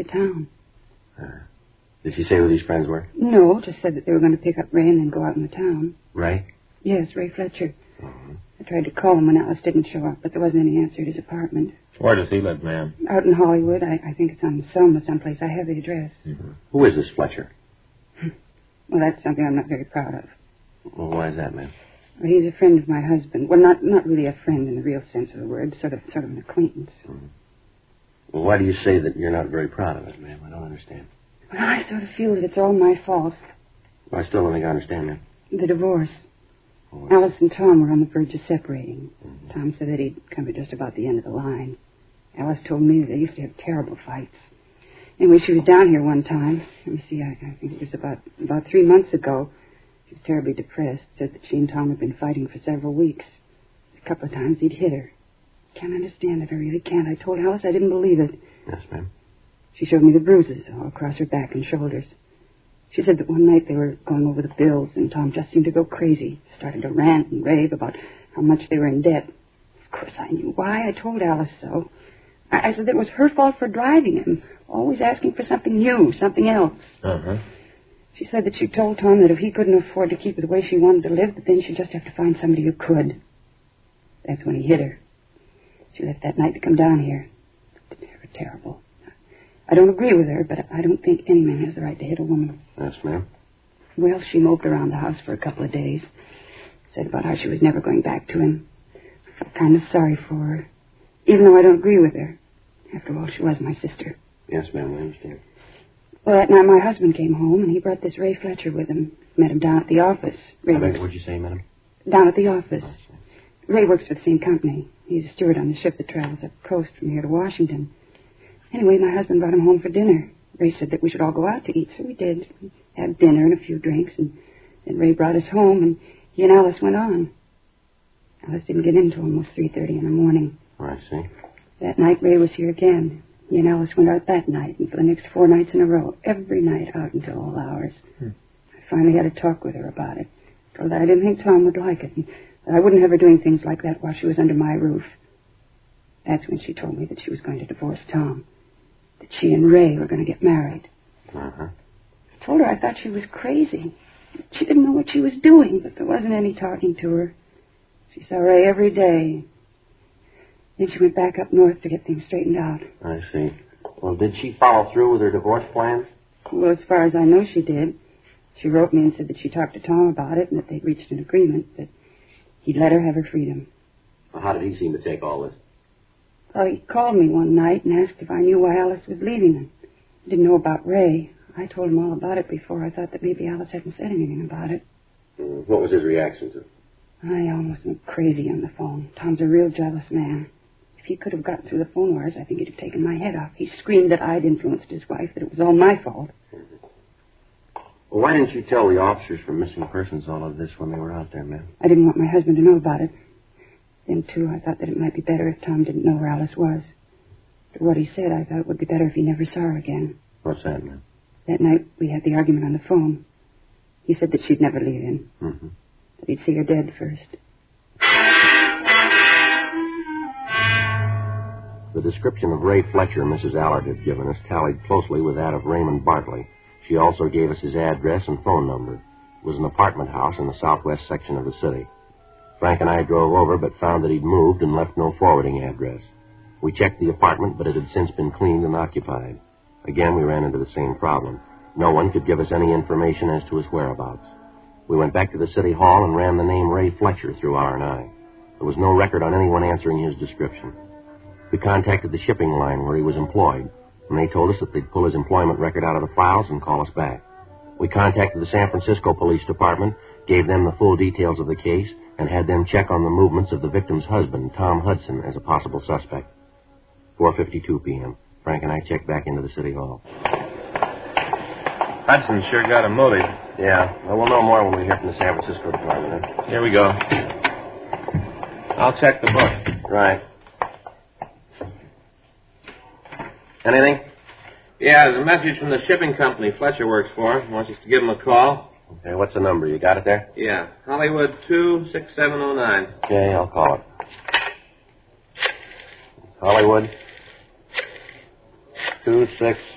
the town. Did she say who these friends were? No, just said that they were going to pick up Ray and then go out in the town. Ray? Yes, Ray Fletcher. I tried to call him when Alice didn't show up, but there wasn't any answer at his apartment. Where does he live, ma'am? Out in Hollywood. I think it's on Selma someplace. I have the address. Who is this Fletcher? Well, that's something I'm not very proud of. Well, why is that, ma'am? Well, he's a friend of my husband. Well, not really a friend in the real sense of the word. Sort of an acquaintance. Well, why do you say that you're not very proud of it, ma'am? I don't understand. Well, I sort of feel that it's all my fault. Well, I still don't think I understand, ma'am. The divorce. Alice and Tom were on the verge of separating. Tom said that he'd come to just about the end of the line. Alice told me that they used to have terrible fights. Anyway, she was down here one time. Let me see, I think it was about 3 months ago. She was terribly depressed. Said that she and Tom had been fighting for several weeks. A couple of times he'd hit her. Can't understand it, I really can't. I told Alice I didn't believe it. Yes, ma'am. She showed me the bruises all across her back and shoulders. She said that one night they were going over the bills, and Tom just seemed to go crazy. Started to rant and rave about how much they were in debt. Of course, I knew why. I told Alice so. I said that it was her fault for driving him, always asking for something new, something else. She said that she told Tom that if he couldn't afford to keep it the way she wanted to live, that then she'd just have to find somebody who could. That's when he hit her. She left that night to come down here. They were terrible. I don't agree with her, but I don't think any man has the right to hit a woman. Yes, ma'am. Well, she moped around the house for a couple of days. Said about how she was never going back to him. I felt kind of sorry for her, even though I don't agree with her. After all, she was my sister. Yes, ma'am, I understand. Well, that night my husband came home, and he brought this Ray Fletcher with him. Met him down at the office. What'd you say, madam? Down at the office. Ray works for the same company. He's a steward on the ship that travels up the coast from here to Washington. Anyway, my husband brought him home for dinner. Ray said that we should all go out to eat, so we did. We had dinner and a few drinks, and then Ray brought us home, and he and Alice went on. Alice didn't get in until almost 3:30 in the morning. Oh, I see. That night, Ray was here again. He and Alice went out that night, and for the next 4 nights in a row, every night out until all hours. I finally had a talk with her about it. Told her I didn't think Tom would like it, and that I wouldn't have her doing things like that while she was under my roof. That's when she told me that she was going to divorce Tom. That she and Ray were going to get married. I told her I thought she was crazy. She didn't know what she was doing, but there wasn't any talking to her. She saw Ray every day. Then she went back up north to get things straightened out. I see. Well, did she follow through with her divorce plans? Well, as far as I know, she did. She wrote me and said that she talked to Tom about it and that they'd reached an agreement that he'd let her have her freedom. Well, how did he seem to take all this? Well, he called me one night and asked if I knew why Alice was leaving him. He didn't know about Ray. I told him all about it before. I thought that maybe Alice hadn't said anything about it. What was his reaction to it? I almost went crazy on the phone. Tom's a real jealous man. If he could have gotten through the phone wires, I think he'd have taken my head off. He screamed that I'd influenced his wife, that it was all my fault. Well, why didn't you tell the officers from Missing Persons all of this when they were out there, ma'am? I didn't want my husband to know about it. Then, too, I thought that it might be better if Tom didn't know where Alice was. After what he said, I thought it would be better if he never saw her again. What's that, ma'am? That night, we had the argument on the phone. He said that she'd never leave him. That he'd see her dead first. The description of Ray Fletcher Mrs. Allard had given us tallied closely with that of Raymond Bartley. She also gave us his address and phone number. It was an apartment house in the southwest section of the city. Frank and I drove over, but found that he'd moved and left no forwarding address. We checked the apartment, but it had since been cleaned and occupied. Again, we ran into the same problem. No one could give us any information as to his whereabouts. We went back to the city hall and ran the name Ray Fletcher through R&I. There was no record on anyone answering his description. We contacted the shipping line where he was employed, and they told us that they'd pull his employment record out of the files and call us back. We contacted the San Francisco Police Department, gave them the full details of the case, and had them check on the movements of the victim's husband, Tom Hudson, as a possible suspect. 4:52 p.m. Frank and I checked back into the city hall. Hudson sure got a motive. Yeah, well, we'll know more when we hear from the San Francisco Department. Huh? Here we go. I'll check the book. Right. Anything? Yeah, there's a message from the shipping company Fletcher works for. Wants us to give him a call. Okay, what's the number? You got it there? Yeah, Hollywood 26709. Okay, I'll call it. Hollywood 26...